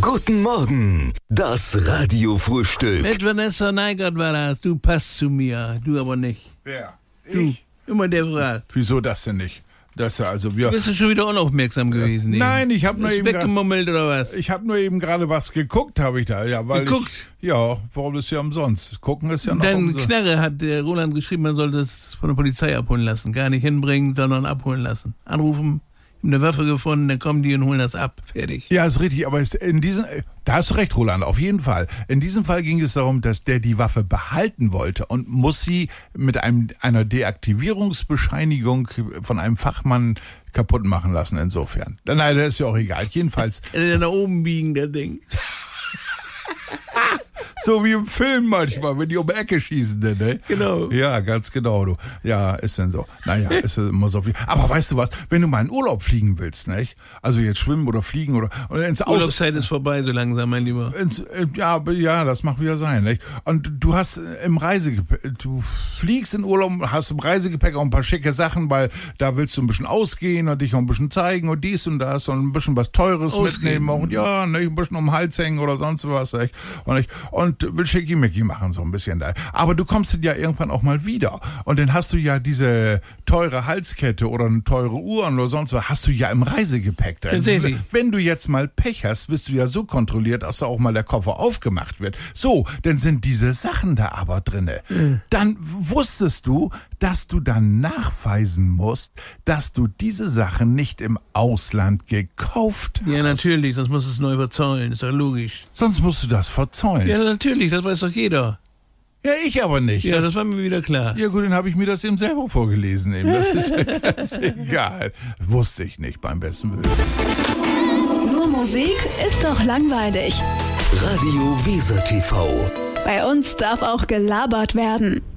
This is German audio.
Guten Morgen, das Radiofrühstück. Mit Vanessa Neigert war das. Du passt zu mir, du aber nicht. Wer? Du, Ich? immer der fragt. Wieso das denn nicht? Bist du schon wieder unaufmerksam gewesen? Eben? Nein, ich habe nur Ist eben weggemummelt oder was? Ich habe nur eben gerade was geguckt, habe ich da. Ja, weil Geguckt? warum ist ja umsonst? Gucken ist ja noch Dann umsonst. Knarre hat der Roland geschrieben, man sollte es von der Polizei abholen lassen. Gar nicht hinbringen, sondern abholen lassen. Anrufen, eine Waffe gefunden, dann kommen die und holen das ab. Fertig. Ja, ist richtig, aber da hast du recht, Roland, auf jeden Fall. In diesem Fall ging es darum, dass der die Waffe behalten wollte und muss sie mit einer Deaktivierungsbescheinigung von einem Fachmann kaputt machen lassen, insofern. Nein, das ist ja auch egal. Jedenfalls. Da oben biegen, der Ding. So wie im Film manchmal, wenn die um die Ecke schießen, ne? Genau. Ja, ganz genau, du. Ja, ist denn so. Naja, ist immer so viel. Aber weißt du was, wenn du mal in Urlaub fliegen willst, nicht? Also jetzt schwimmen oder fliegen oder ins Urlaubszeit ist vorbei, so langsam, mein Lieber. Ja, das mag wieder sein, nicht? Und du hast im Reisegepäck, du fliegst in Urlaub, hast im Reisegepäck auch ein paar schicke Sachen, weil da willst du ein bisschen ausgehen und dich auch ein bisschen zeigen und dies und das und ein bisschen was Teures mitnehmen und ja, nicht? Ein bisschen um den Hals hängen oder sonst was, nicht? Und will Schickimicki machen, so ein bisschen da. Aber du kommst dann ja irgendwann auch mal wieder. Und dann hast du ja diese teure Halskette oder eine teure Uhr oder sonst was, hast du ja im Reisegepäck drin. Tatsächlich. Wenn du jetzt mal Pech hast, wirst du ja so kontrolliert, dass da auch mal der Koffer aufgemacht wird. So, dann sind diese Sachen da aber drinne. Dann wusstest du, dass du dann nachweisen musst, dass du diese Sachen nicht im Ausland gekauft hast. Ja, natürlich, sonst musst du es neu verzollen, ist doch logisch. Sonst musst du das verzollen. Ja, natürlich, das weiß doch jeder. Ja, ich aber nicht. Ja, das war mir wieder klar. Ja gut, dann habe ich mir das eben selber vorgelesen. Eben. Das ist mir ganz egal. Wusste ich nicht beim besten Willen. Nur Musik ist doch langweilig. Radio Weser TV. Bei uns darf auch gelabert werden.